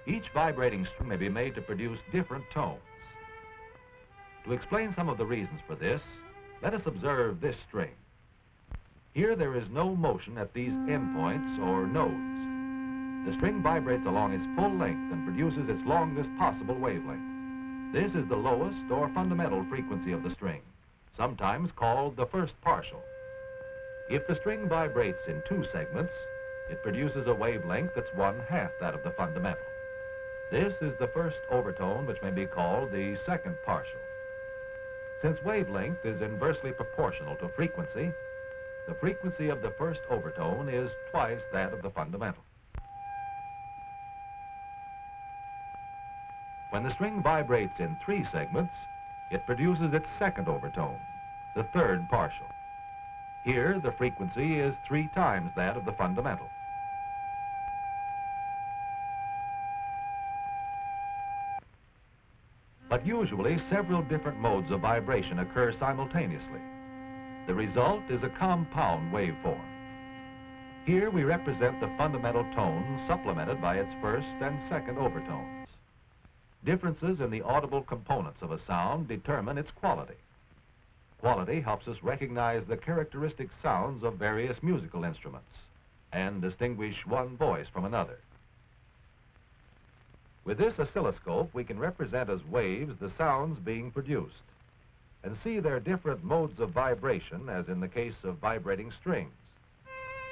Each vibrating string may be made to produce different tones. To explain some of the reasons for this, let us observe this string. Here there is no motion at these endpoints or nodes. The string vibrates along its full length and produces its longest possible wavelength. This is the lowest or fundamental frequency of the string, sometimes called the first partial. If the string vibrates in two segments, it produces a wavelength that's 1/2 that of the fundamental. This is the first overtone, which may be called the second partial. Since wavelength is inversely proportional to frequency, the frequency of the first overtone is twice that of the fundamental. When the string vibrates in 3 segments, it produces its second overtone, the third partial. Here, the frequency is 3 times that of the fundamental. But usually, several different modes of vibration occur simultaneously. The result is a compound waveform. Here we represent the fundamental tone supplemented by its first and second overtones. Differences in the audible components of a sound determine its quality. Quality helps us recognize the characteristic sounds of various musical instruments and distinguish one voice from another. With this oscilloscope, we can represent as waves the sounds being produced and see their different modes of vibration, as in the case of vibrating strings.